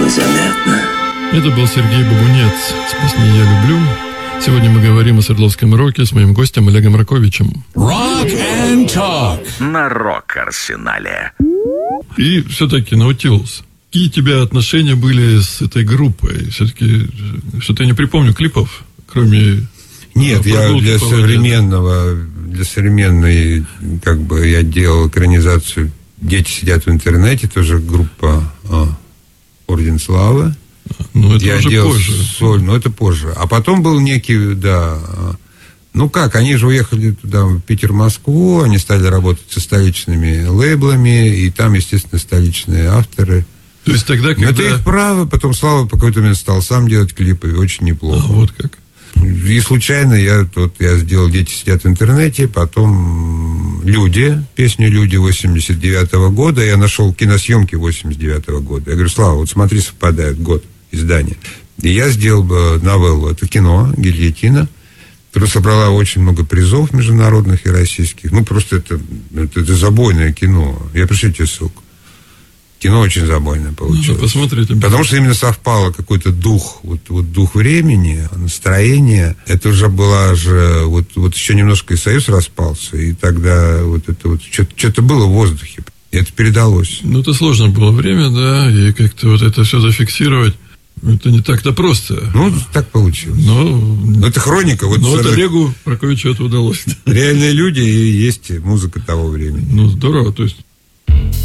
было заметно. Это был Сергей Бабунец с песней «Я люблю». Сегодня мы говорим о Свердловском роке с моим гостем Олегом Раковичем. Rock and Talk На Рок-Арсенале. И все-таки Наутилус. Какие у тебя отношения были с этой группой? Все-таки, что-то я не припомню клипов, кроме... Нет, я для современной, как бы, я делал экранизацию «Дети сидят в интернете», тоже группа «Орден Славы». Ну, это я уже делал позже. Соль, но это позже. А потом был некий, да... Ну как, они же уехали туда, в Питер, Москву, они стали работать со столичными лейблами, и там, естественно, столичные авторы. То есть тогда, когда... Но это их право, потом Слава по какой-то момент стал сам делать клипы, и очень неплохо. А, вот как. И случайно я сделал «Дети сидят в интернете», потом «Люди», песню «Люди» 89-го года, я нашел киносъемки 89-го года. Я говорю: Слава, вот смотри, совпадает год издания. И я сделал новеллу, это кино «Гильотина», которая собрала очень много призов международных и российских. Ну, просто это забойное кино. Я пришлю тебе ссылку. Кино очень забойное получилось. Надо посмотреть. Потому что именно совпало какой-то дух, вот дух времени, настроение. Это уже была же, вот еще немножко и Союз распался, и тогда вот это вот что-то было в воздухе. И это передалось. Ну, это сложно было время, да, и как-то вот это все зафиксировать. Это не так-то просто. Ну, так получилось. Но это хроника. Вот Олегу Раковичу это удалось. Реальные люди и есть музыка того времени. Ну, здорово, то есть